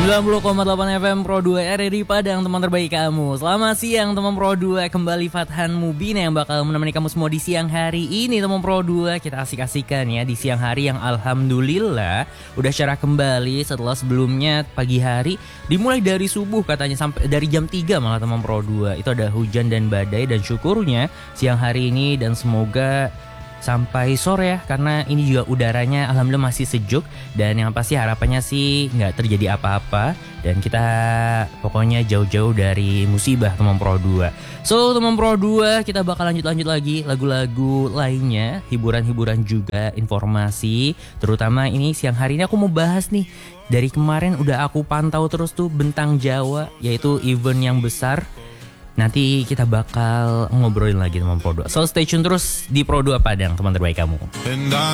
90,8 FM Pro 2 RRI Padang, teman terbaik kamu. Selamat siang teman Pro 2. Kembali Fathan Mubina yang bakal menemani kamu semua di siang hari ini teman Pro 2. Kita asik-asikan ya di siang hari yang alhamdulillah udah cerah kembali setelah sebelumnya pagi hari dimulai dari subuh katanya sampai dari jam 3 malah teman Pro 2. Itu ada hujan dan badai, dan syukurnya siang hari ini dan semoga sampai sore ya, karena ini juga udaranya alhamdulillah masih sejuk. Dan yang pasti harapannya sih nggak terjadi apa-apa dan kita pokoknya jauh-jauh dari musibah teman Pro 2. So teman Pro 2, kita bakal lanjut lagi lagu-lagu lainnya, hiburan-hiburan juga, informasi. Terutama ini siang hari ini aku mau bahas nih, dari kemarin udah aku pantau terus tuh Bentang Jawa, yaitu event yang besar. Nanti kita bakal ngobrolin lagi teman Pro 2. So stay tune terus di Pro 2 Padang, teman terbaik kamu.